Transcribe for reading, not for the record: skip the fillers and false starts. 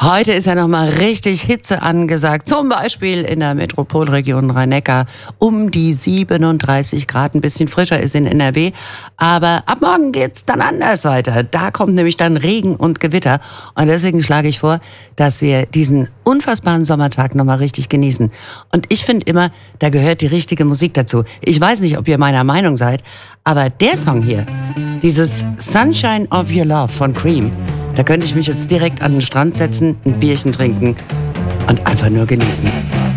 Heute ist ja nochmal richtig Hitze angesagt, zum Beispiel in der Metropolregion Rhein-Neckar um die 37 Grad, ein bisschen frischer ist in NRW, aber ab morgen geht's dann anders weiter. Da kommt nämlich dann Regen und Gewitter und deswegen schlage ich vor, dass wir diesen unfassbaren Sommertag nochmal richtig genießen. Und ich finde immer, da gehört die richtige Musik dazu. Ich weiß nicht, ob ihr meiner Meinung seid, aber der Song hier, dieses Sunshine of Your Love von Cream, da könnte ich mich jetzt direkt an den Strand setzen, ein Bierchen trinken und einfach nur genießen.